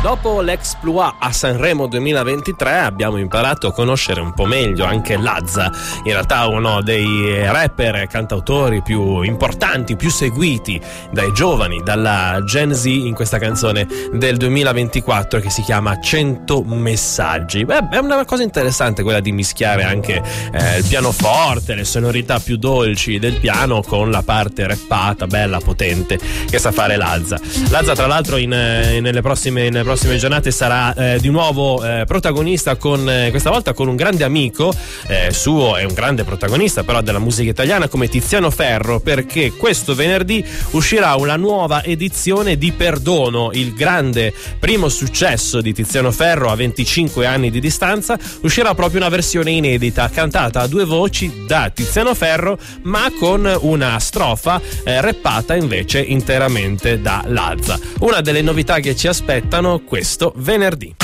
Dopo l'exploit a Sanremo 2023 abbiamo imparato a conoscere un po' meglio anche Lazza, in realtà uno dei rapper e cantautori più importanti, più seguiti dai giovani, dalla Gen Z, in questa canzone del 2024 che si chiama 100 messaggi. Beh, è una cosa interessante quella di mischiare anche il pianoforte, le sonorità più dolci del piano con la parte rappata, bella, potente, che sa fare Lazza. Lazza tra l'altro nelle prossime giornate sarà di nuovo protagonista questa volta con un grande amico suo, è un grande protagonista però della musica italiana come Tiziano Ferro, perché questo venerdì uscirà una nuova edizione di Perdono, il grande primo successo di Tiziano Ferro a 25 anni di distanza. Uscirà proprio una versione inedita cantata a due voci da Tiziano Ferro, ma con una strofa rappata invece interamente da Lazza. Una delle novità che ci aspettano questo venerdì.